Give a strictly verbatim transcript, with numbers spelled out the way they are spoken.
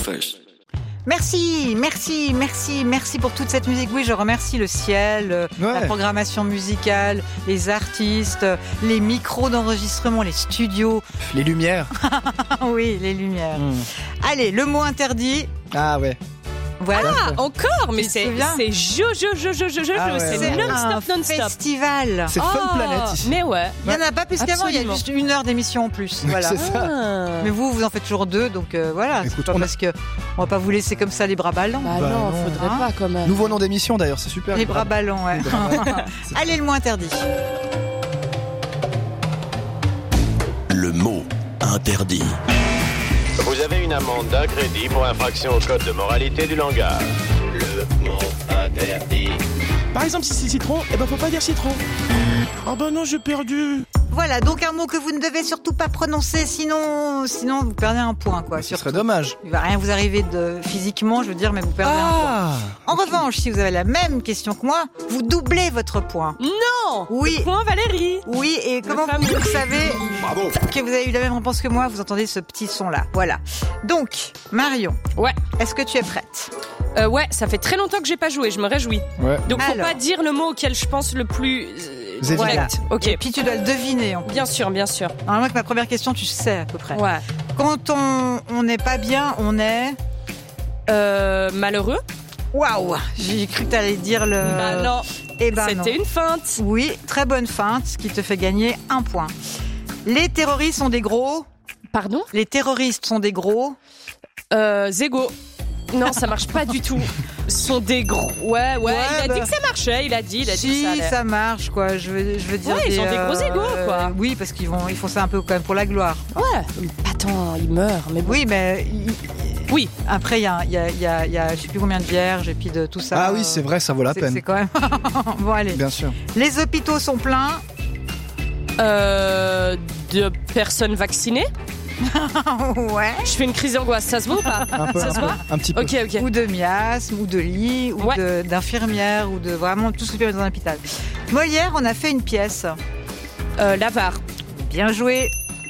first. Merci, merci, merci, merci pour toute cette musique. Oui, je remercie le ciel, euh, Ouais. la programmation musicale, les artistes, euh, les micros d'enregistrement, les studios. Les lumières. Ah oui, les lumières. Mmh. Allez, le mot interdit. Ah ouais. Voilà. Ah, encore, mais Tu te c'est souviens c'est jo jo jo jo jo jo Ah ouais, c'est ouais, ouais. non-stop un non-stop. festival. C'est Oh, Fun Planet ici. Mais ouais. Il n'y en a pas plus qu'avant, il y a Absolument. juste une heure d'émission en plus. Voilà. C'est ça. Ah. Mais vous, vous en faites toujours deux, donc euh, voilà. Écoute, c'est pas on a- parce que on va pas vous laisser comme ça les bras ballants. Bah, Bah non, non. faudrait Hein pas quand même. Nouveau nom d'émission d'ailleurs, c'est super. les bras ballants, ouais. Les bras ballants. C'est- Allez, le mot interdit. Le mot interdit. Vous avez une amende d'un crédit pour infraction au code de moralité du langage. Le mot interdit. Par exemple, si c'est citron, eh ben faut pas dire citron. Oh bah non, j'ai perdu. Voilà, donc un mot que vous ne devez surtout pas prononcer, sinon, sinon vous perdez un point, quoi. Ce surtout. serait dommage. Il va rien vous arriver de physiquement, je veux dire, mais vous perdez un point. Ah. En revanche, si vous avez la même question que moi, vous doublez votre point. Non. Oui. Le point Valérie. Oui, et comment fameux. vous le savez que vous avez eu la même réponse que moi, vous entendez ce petit son-là. Voilà. Donc, Marion, Ouais. est-ce que tu es prête? Euh, ouais, ça fait très longtemps que j'ai pas joué, je me réjouis. Ouais. Donc faut Alors. pas dire le mot auquel je pense le plus euh, Vous êtes direct. Ok. Et puis tu dois le deviner. En plus. Bien sûr, bien sûr. Normalement, avec ma première question, tu sais à peu près. Ouais. Quand on on n'est pas bien, on est... Euh, malheureux. Waouh, j'ai cru que tu allais dire le... Bah non. Eh ben non. C'était une feinte. Oui, très bonne feinte, ce qui te fait gagner un point. Les terroristes sont des gros. Pardon. Les terroristes sont des gros. Euh, Zégo. Non, ça marche pas du tout. Sont des gros. Ouais, ouais. Ouais, il a bah. dit que ça marchait. Il a dit. Il a dit Si, que ça allait. ça marche, quoi. Je veux, je veux dire. Ouais, ils ont des gros égos, quoi. Oui, parce qu'ils vont, ils font ça un peu quand même pour la gloire. Ouais. Attends, il meurt. Mais bon. Oui, mais il- Oui. après, il y a, il y, a, il y, a, il y a, je sais plus combien de vierges et puis de tout ça. Ah oui, c'est vrai, ça vaut la C'est- peine. C'est quand même. Bon, allez. Bien sûr. Les hôpitaux sont pleins. Euh, de personnes vaccinées. Ouais. Je fais une crise d'angoisse. Ça se voit ou pas? Un peu, Ça un, se peu, voit? un petit peu. Ok, ok. Ou de miasmes, ou de lits, ou Ouais. de- d'infirmières, ou de vraiment tout ce qui peut être dans un hôpital. Molière, on a fait une pièce. Euh, l'avare. Bien joué.